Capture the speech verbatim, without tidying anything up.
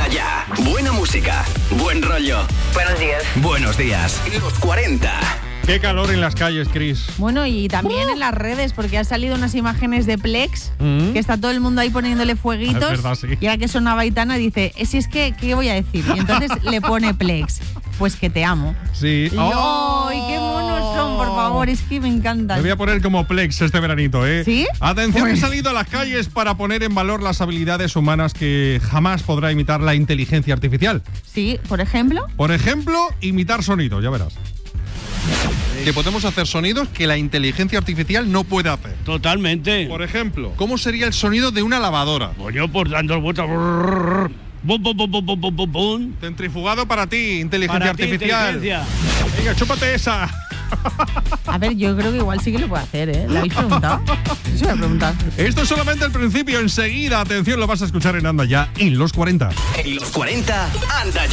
Anda Ya. Buena música, buen rollo. Buenos días. Buenos días. Los cuarenta. Qué calor en las calles, Chris. Bueno, y también uh. en las redes, porque han salido unas imágenes de Plex, mm. que está todo el mundo ahí poniéndole fueguitos. Es verdad, sí. Y ahora que sonaba Aitana dice, si es que, ¿qué voy a decir? Y entonces le pone Plex, pues que te amo. Sí. Y ¡oh! ¡Ay, qué monos son, por favor! Es que me encantan. Me voy a poner como Plex este veranito, ¿eh? ¿Sí? Atención, pues. he salido a las calles para poner en valor las habilidades humanas que jamás podrá imitar la inteligencia artificial. Sí, ¿por ejemplo? Por ejemplo, imitar sonidos, ya verás. Que podemos hacer sonidos que la inteligencia artificial no puede hacer. Totalmente. Por ejemplo, ¿cómo sería el sonido de una lavadora? Coño, por dando vueltas. Bum, bum, bum, bum, bum, bum, bum. Centrifugado para ti, inteligencia para artificial. Ti, inteligencia. Venga, chúpate esa. A ver, yo creo que igual sí que lo puede hacer, ¿eh? ¿Le habéis preguntado? Sí, se lo voy a preguntar. Esto es solamente el principio. Enseguida, atención, lo vas a escuchar en Anda Ya en los cuarenta. En los cuarenta, Anda Ya.